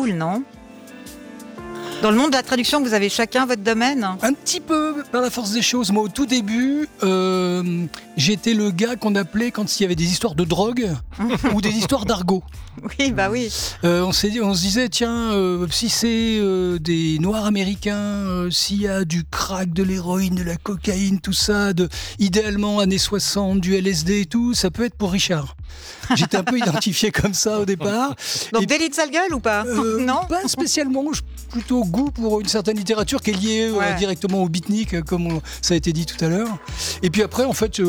cool, non ? Dans le monde de la traduction, vous avez chacun votre domaine ? Un petit peu par la force des choses. Moi, au tout début, j'étais le gars qu'on appelait quand il y avait des histoires de drogue ou des histoires d'argot. Oui, bah oui. On se disait, tiens, si c'est des Noirs américains, s'il y a du crack, de l'héroïne, de la cocaïne, tout ça, idéalement années 60, du LSD et tout, ça peut être pour Richard. J'étais un peu identifié comme ça au départ. Donc délit de sale gueule ou pas ? Non ? Pas spécialement, plutôt goût pour une certaine littérature qui est liée directement au beatnik, comme ça a été dit tout à l'heure. Et puis après, en fait,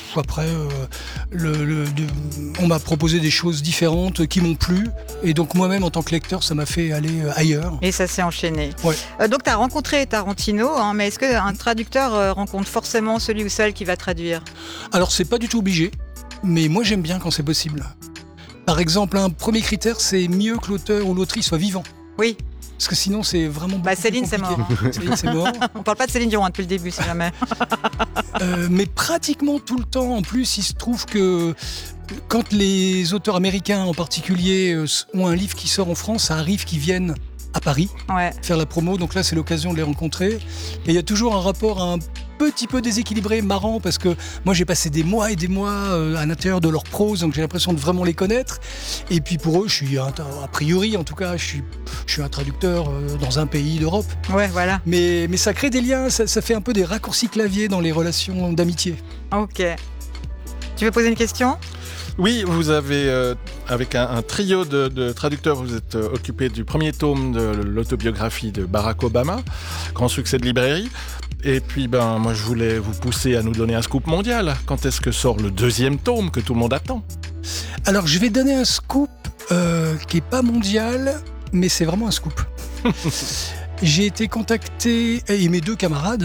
on m'a proposé des choses différentes qui m'ont plu. Et donc moi-même, en tant que lecteur, ça m'a fait aller ailleurs. Et ça s'est enchaîné. Ouais. Donc tu as rencontré Tarantino, mais est-ce qu'un traducteur rencontre forcément celui ou celle qui va traduire ? Alors, c'est pas du tout obligé, mais moi, j'aime bien quand c'est possible. Par exemple, un premier critère, c'est mieux que l'auteur ou l'autrice soit vivant. Oui. Parce que sinon, c'est vraiment beaucoup Céline, plus compliqué. c'est mort. Céline, c'est mort. On parle pas de Céline Dion depuis le début, si jamais. Mais pratiquement tout le temps, en plus, il se trouve que quand les auteurs américains en particulier ont un livre qui sort en France, ça arrive qu'ils viennent à Paris faire la promo. Donc là, c'est l'occasion de les rencontrer. Et il y a toujours un rapport un petit peu déséquilibré, marrant, parce que moi, j'ai passé des mois et des mois à l'intérieur de leur prose, donc j'ai l'impression de vraiment les connaître. Et puis pour eux, je suis, a priori, en tout cas, je suis un traducteur dans un pays d'Europe. Ouais, voilà. Mais ça crée des liens, ça fait un peu des raccourcis clavier dans les relations d'amitié. Ok. Tu veux poser une question ? Oui, vous avez, avec un trio de traducteurs, vous êtes occupé du premier tome de l'autobiographie de Barack Obama, grand succès de librairie. Et puis, moi, je voulais vous pousser à nous donner un scoop mondial. Quand est-ce que sort le deuxième tome que tout le monde attend ? Alors, je vais donner un scoop qui n'est pas mondial, mais c'est vraiment un scoop. J'ai été contacté, et mes deux camarades,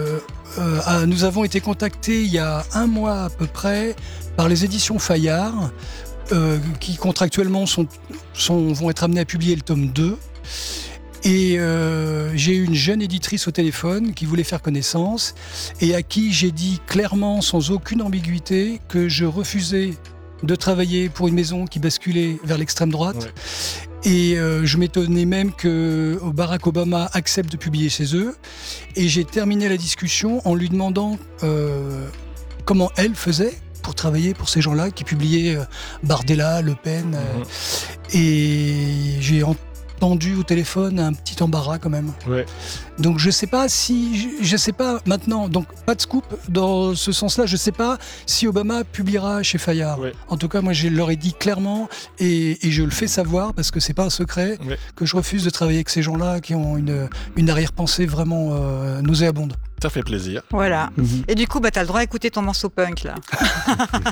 nous avons été contactés il y a un mois à peu près par les éditions Fayard, qui contractuellement vont être amenés à publier le tome 2. Et j'ai eu une jeune éditrice au téléphone qui voulait faire connaissance et à qui j'ai dit clairement, sans aucune ambiguïté, que je refusais de travailler pour une maison qui basculait vers l'extrême droite. Ouais. Et je m'étonnais même que Barack Obama accepte de publier chez eux. Et j'ai terminé la discussion en lui demandant comment elle faisait pour travailler pour ces gens-là qui publiaient Bardella, Le Pen. Et j'ai entendu au téléphone un petit embarras quand même. Ouais. Donc je sais pas maintenant, donc pas de scoop dans ce sens-là, je sais pas si Obama publiera chez Fayard. Ouais. En tout cas, moi je leur ai dit clairement et je le fais savoir parce que c'est pas un secret que je refuse de travailler avec ces gens-là qui ont une arrière-pensée vraiment nauséabonde. Ça fait plaisir. Voilà. Et du coup, t'as le droit d'écouter ton morceau punk là.